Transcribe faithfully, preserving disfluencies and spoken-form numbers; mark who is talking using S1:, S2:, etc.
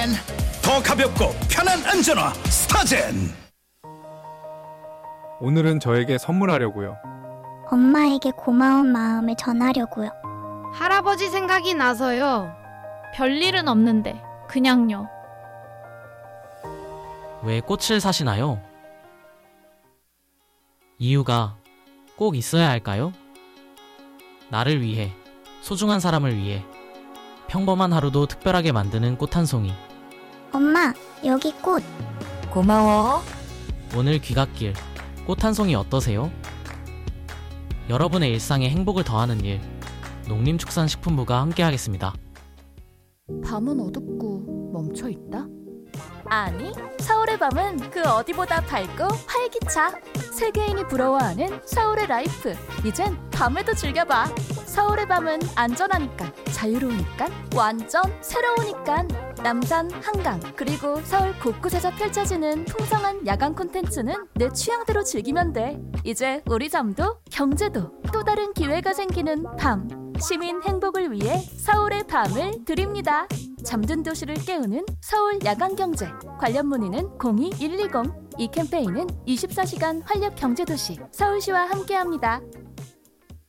S1: 더 가볍고 편한 안전화 스타젠.
S2: 오늘은 저에게 선물하려고요.
S3: 엄마에게 고마운 마음을 전하려고요.
S4: 할아버지 생각이 나서요.
S5: 별일은 없는데 그냥요.
S6: 왜 꽃을 사시나요? 이유가 꼭 있어야 할까요? 나를 위해, 소중한 사람을 위해 평범한 하루도 특별하게 만드는 꽃 한 송이.
S3: 엄마, 여기 꽃.
S7: 고마워.
S6: 오늘 귀갓길 꽃 한 송이 어떠세요? 여러분의 일상에 행복을 더하는 일, 농림축산식품부가 함께하겠습니다.
S8: 밤은 어둡고 멈춰있다?
S7: 아니, 서울의 밤은 그 어디보다 밝고 활기차. 세계인이 부러워하는 서울의 라이프. 이젠 밤에도 즐겨봐. 서울의 밤은 안전하니까, 자유로우니까, 완전 새로우니까. 남산, 한강, 그리고 서울 곳곳에서 펼쳐지는 풍성한 야간 콘텐츠는 내 취향대로 즐기면 돼. 이제 우리 잠도 경제도 또 다른 기회가 생기는 밤. 시민 행복을 위해 서울의 밤을 드립니다. 잠든 도시를 깨우는 서울 야간경제. 관련 문의는 공이 일이공. 이 캠페인은 이십사 시간 활력 경제도시 서울시와 함께합니다.